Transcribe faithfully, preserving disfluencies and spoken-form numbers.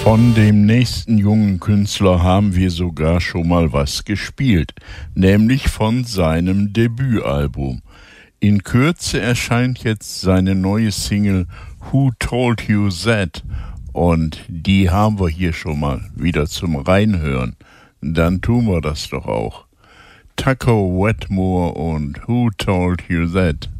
Von dem nächsten jungen Künstler haben wir sogar schon mal was gespielt, nämlich von seinem Debütalbum. In Kürze erscheint jetzt seine neue Single Who Told You That und die haben wir hier schon mal wieder zum Reinhören. Dann tun wir das doch auch. Taco Wetmore und Who Told You That.